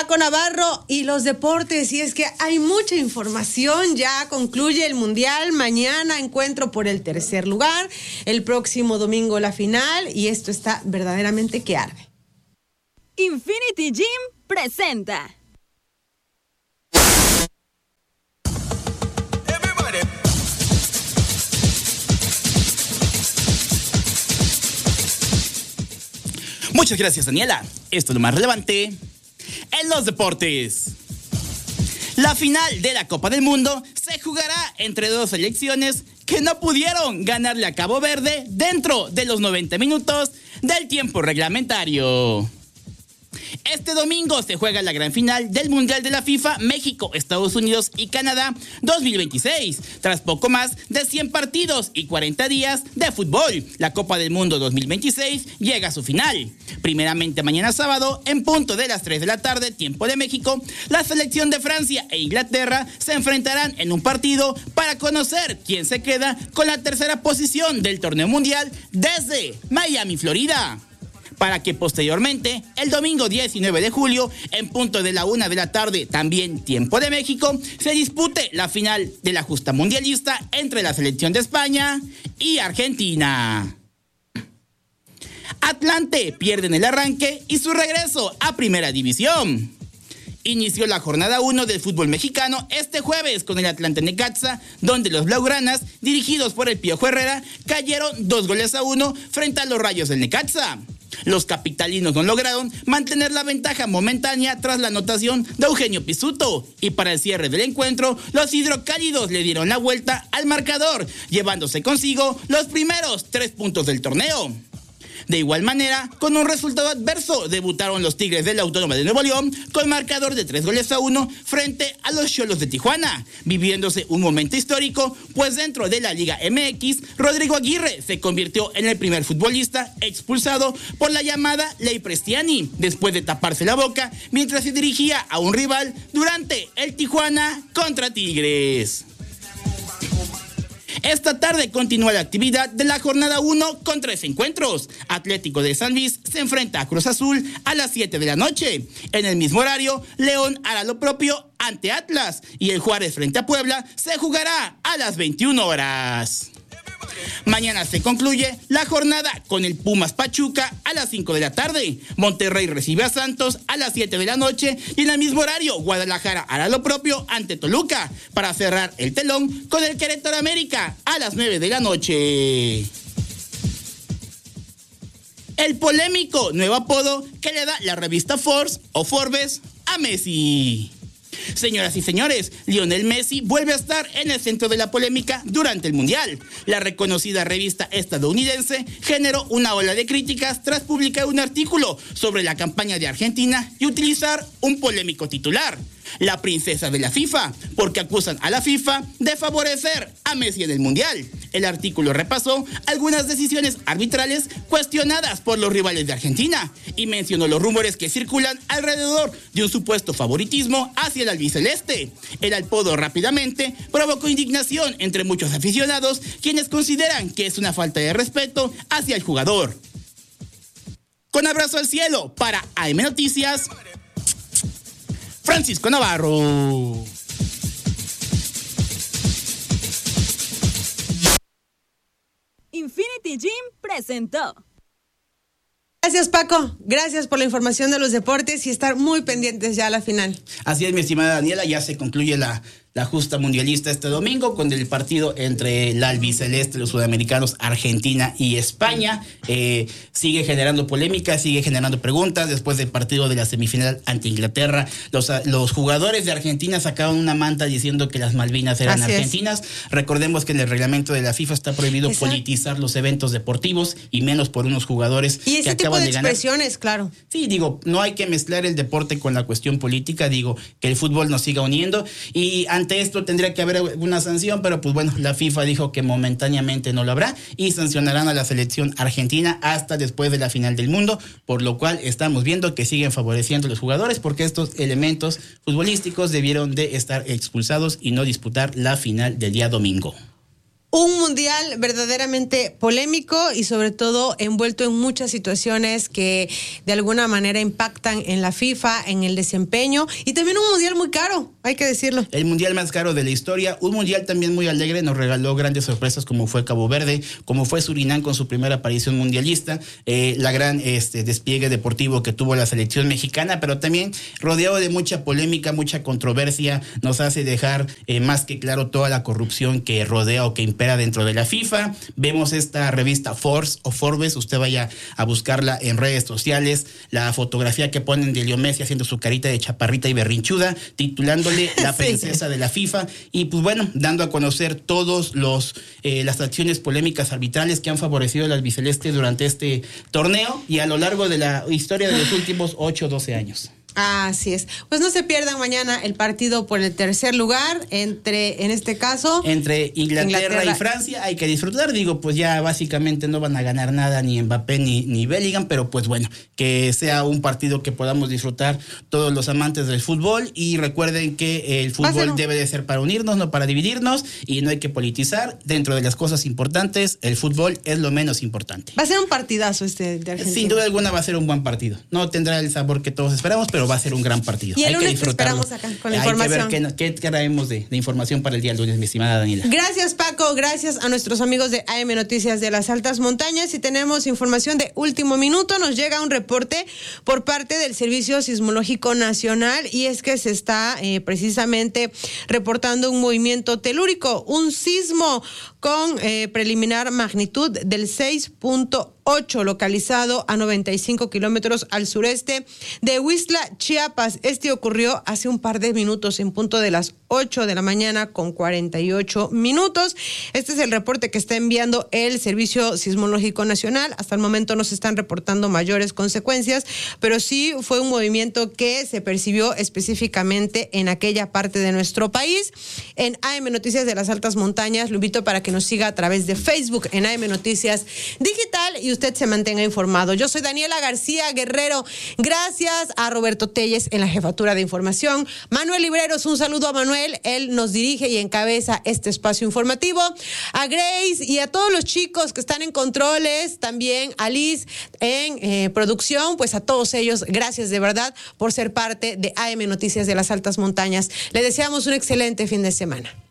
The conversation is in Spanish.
Paco Navarro y los deportes, y es que hay mucha información. Ya concluye el Mundial, mañana encuentro por el tercer lugar, el próximo domingo la final, y esto está verdaderamente que arde. Infinity Gym presenta Muchas gracias, Daniela. Esto es lo más relevante en los deportes. La final de la Copa del Mundo se jugará entre dos selecciones que no pudieron ganarle a Cabo Verde dentro de los 90 minutos del tiempo reglamentario. Este domingo se juega la gran final del Mundial de la FIFA México, Estados Unidos y Canadá 2026. Tras poco más de 100 partidos y 40 días de fútbol, la Copa del Mundo 2026 llega a su final. Primeramente mañana sábado, en punto de las 3 de la tarde, tiempo de México, la selección de Francia e Inglaterra se enfrentarán en un partido para conocer quién se queda con la tercera posición del torneo mundial desde Miami, Florida, para que posteriormente, el domingo 19 de julio, en punto de la 1 de la tarde, también tiempo de México, se dispute la final de la justa mundialista entre la selección de España y Argentina. Atlante pierde en el arranque y su regreso a Primera División. Inició la jornada 1 del fútbol mexicano este jueves con el Atlante Necaxa, donde los blaugranas, dirigidos por el Piojo Herrera, cayeron 2-1 frente a los Rayos del Necaxa. Los capitalinos no lograron mantener la ventaja momentánea tras la anotación de Eugenio Pizzuto, y para el cierre del encuentro, los hidrocálidos le dieron la vuelta al marcador, llevándose consigo los primeros 3 puntos del torneo. De igual manera, con un resultado adverso, debutaron los Tigres de la Autónoma de Nuevo León con marcador de 3-1 frente a los Xolos de Tijuana, viviéndose un momento histórico, pues dentro de la Liga MX, Rodrigo Aguirre se convirtió en el primer futbolista expulsado por la llamada Ley Prestiani, después de taparse la boca mientras se dirigía a un rival durante el Tijuana contra Tigres. Esta tarde continúa la actividad de la jornada 1 con 3 encuentros. Atlético de San Luis se enfrenta a Cruz Azul a las 7 de la noche. En el mismo horario, León hará lo propio ante Atlas y el Juárez frente a Puebla se jugará a las 21 horas. Mañana se concluye la jornada con el Pumas Pachuca a las 5 de la tarde. Monterrey recibe a Santos a las 7 de la noche y en el mismo horario Guadalajara hará lo propio ante Toluca para cerrar el telón con el Querétaro América a las 9 de la noche. El polémico nuevo apodo que le da la revista Forbes a Messi. Señoras y señores, Lionel Messi vuelve a estar en el centro de la polémica durante el Mundial. La reconocida revista estadounidense generó una ola de críticas tras publicar un artículo sobre la campaña de Argentina y utilizar un polémico titular: la princesa de la FIFA, porque acusan a la FIFA de favorecer a Messi en el Mundial. El artículo repasó algunas decisiones arbitrales cuestionadas por los rivales de Argentina y mencionó los rumores que circulan alrededor de un supuesto favoritismo hacia el albiceleste. El apodo rápidamente provocó indignación entre muchos aficionados, quienes consideran que es una falta de respeto hacia el jugador. Con abrazo al cielo para AM Noticias, Francisco Navarro. Infinity Gym presentó. Gracias, Paco. Gracias por la información de los deportes y estar muy pendientes ya a la final. Así es, mi estimada Daniela, ya se concluye la justa mundialista este domingo con el partido entre el albiceleste, los sudamericanos, Argentina y España. Sigue generando polémica, sigue generando preguntas. Después del partido de la semifinal ante Inglaterra, los jugadores de Argentina sacaron una manta diciendo que las Malvinas eran argentinas. Recordemos que en el reglamento de la FIFA está prohibido politizar los eventos deportivos y menos por unos jugadores y ese que tipo acaban de de ganar. expresiones, claro. Sí, digo, no hay que mezclar el deporte con la cuestión política. Digo, que el fútbol nos siga uniendo y ante esto tendría que haber una sanción, pero pues bueno, la FIFA dijo que momentáneamente no lo habrá y sancionarán a la selección argentina hasta después de la final del mundo, por lo cual estamos viendo que siguen favoreciendo a los jugadores porque estos elementos futbolísticos debieron de estar expulsados y no disputar la final del día domingo. Un mundial verdaderamente polémico y sobre todo envuelto en muchas situaciones que de alguna manera impactan en la FIFA, en el desempeño, y también un mundial muy caro, hay que decirlo. El mundial más caro de la historia, un mundial también muy alegre, nos regaló grandes sorpresas como fue Cabo Verde, como fue Surinam con su primera aparición mundialista, la gran despliegue deportivo que tuvo la selección mexicana, pero también rodeado de mucha polémica, mucha controversia, nos hace dejar más que claro toda la corrupción que rodea o que impera dentro de la FIFA. Vemos esta revista Forbes, usted vaya a buscarla en redes sociales, la fotografía que ponen de Leo Messi haciendo su carita de chaparrita y berrinchuda, titulándole la princesa de la FIFA, y pues bueno, dando a conocer todos las acciones polémicas arbitrales que han favorecido a las albicelestes durante este torneo y a lo largo de la historia de los últimos 8 o 12 años. Así es. Pues no se pierdan mañana el partido por el tercer lugar en este caso... Entre Inglaterra y Francia. Hay que disfrutar. Digo, pues ya básicamente no van a ganar nada ni Mbappé ni Bellingham, pero pues bueno, que sea un partido que podamos disfrutar todos los amantes del fútbol. Y recuerden que el fútbol debe de ser para unirnos, no para dividirnos, y no hay que politizar. Dentro de las cosas importantes, el fútbol es lo menos importante. Va a ser un partidazo de Argentina. Sin duda alguna va a ser un buen partido. No tendrá el sabor que todos esperamos, pero va a ser un gran partido. Y el hay lunes que disfrutarlo. Te esperamos acá con la información. Hay que ver qué traemos de información para el día lunes, mi estimada Daniela. Gracias, Paco. Gracias a nuestros amigos de AM Noticias de las Altas Montañas. Y tenemos información de último minuto. Nos llega un reporte por parte del Servicio Sismológico Nacional, y es que se está precisamente reportando un movimiento telúrico, un sismo con preliminar magnitud del 6.8, localizado a 95 kilómetros al sureste de Huixtla, Chiapas. Este ocurrió hace un par de minutos, en punto de las 8 de la mañana con 48 minutos. Este es el reporte que está enviando el Servicio Sismológico Nacional. Hasta el momento no se están reportando mayores consecuencias, pero sí fue un movimiento que se percibió específicamente en aquella parte de nuestro país. En AM Noticias de las Altas Montañas, lo invito para que nos siga a través de Facebook en AM Noticias Digital y usted se mantenga informado. Yo soy Daniela García Guerrero. Gracias a Roberto Telles en la jefatura de información. Manuel Libreros, un saludo a Manuel. Él nos dirige y encabeza este espacio informativo. A Grace y a todos los chicos que están en controles, también a Liz en producción, pues a todos ellos, gracias de verdad por ser parte de AM Noticias de las Altas Montañas. Le deseamos un excelente fin de semana.